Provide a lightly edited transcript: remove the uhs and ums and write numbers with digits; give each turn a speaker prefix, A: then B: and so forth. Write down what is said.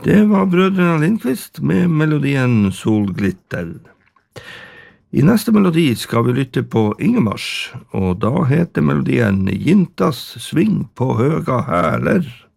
A: Det var brødrene Lindqvist med melodien Solglitter. I neste melodi skal vi lytte på Ingemars, og da heter melodien Jintas sving på høga hæler.